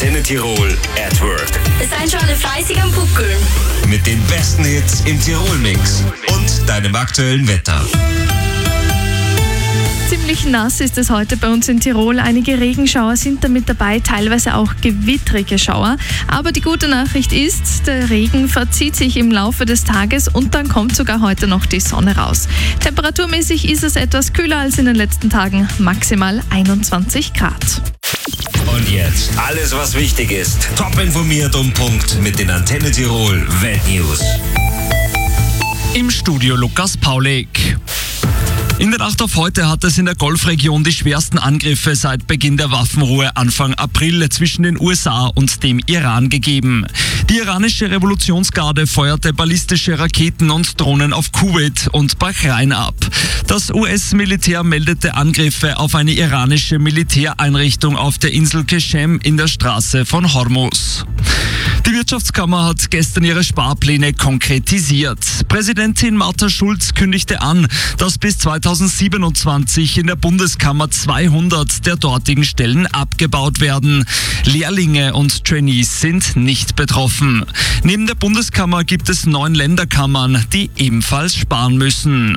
Antenne Tirol at Work. Seid schon alle fleißig am Buckeln. Mit den besten Hits im Tirol-Mix und deinem aktuellen Wetter. Ziemlich nass ist es heute bei uns in Tirol. Einige Regenschauer sind damit dabei, teilweise auch gewittrige Schauer. Aber die gute Nachricht ist, der Regen verzieht sich im Laufe des Tages und dann kommt sogar heute noch die Sonne raus. Temperaturmäßig ist es etwas kühler als in den letzten Tagen, maximal 21 Grad. Und jetzt alles, was wichtig ist. Top informiert um Punkt mit den Antenne Tirol Weltnews. Im Studio Lukas Paulik. In der Nacht auf heute hat es in der Golfregion die schwersten Angriffe seit Beginn der Waffenruhe Anfang April zwischen den USA und dem Iran gegeben. Die iranische Revolutionsgarde feuerte ballistische Raketen und Drohnen auf Kuwait und Bahrain ab. Das US-Militär meldete Angriffe auf eine iranische Militäreinrichtung auf der Insel Qeshem in der Straße von Hormuz. Die Wirtschaftskammer hat gestern ihre Sparpläne konkretisiert. Präsidentin Martha Schulz kündigte an, dass bis 2027 in der Bundeskammer 200 der dortigen Stellen abgebaut werden. Lehrlinge und Trainees sind nicht betroffen. Neben der Bundeskammer gibt es 9 Länderkammern, die ebenfalls sparen müssen.